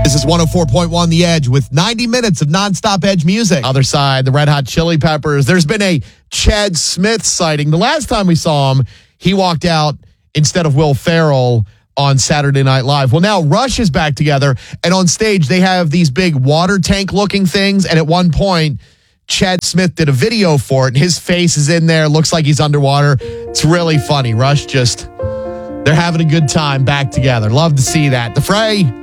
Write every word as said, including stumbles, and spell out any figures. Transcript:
This is one oh four point one The Edge with ninety minutes of nonstop Edge music. Other side, the Red Hot Chili Peppers. There's been a Chad Smith sighting. The last time we saw him, he walked out instead of Will Ferrell on Saturday Night Live. Well, now Rush is back together, and on stage they have these big water tank-looking things, and at one point, Chad Smith did a video for it, and his face is in there, looks like he's underwater. It's really funny. Rush just, they're having a good time back together. Love to see that. The Fray.